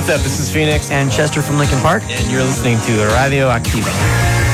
up? This is Phoenix. And Chester from Lincoln Park. And you're listening to Radio Activa.